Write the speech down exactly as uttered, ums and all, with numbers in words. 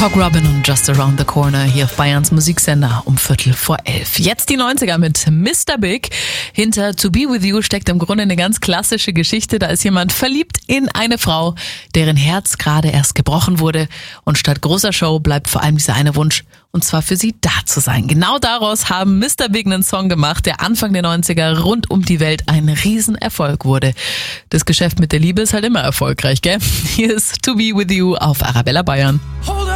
Cock Robin und Just Around the Corner hier auf Bayerns Musiksender um Viertel vor elf. Jetzt die neunziger mit Mister Big. Hinter To Be With You steckt im Grunde eine ganz klassische Geschichte. Da ist jemand verliebt in eine Frau, deren Herz gerade erst gebrochen wurde. Und statt großer Show bleibt vor allem dieser eine Wunsch, und zwar für sie da zu sein. Genau daraus haben Mister Big einen Song gemacht, der Anfang der neunziger rund um die Welt ein Riesenerfolg wurde. Das Geschäft mit der Liebe ist halt immer erfolgreich, gell? Hier ist To Be With You auf Arabella Bayern.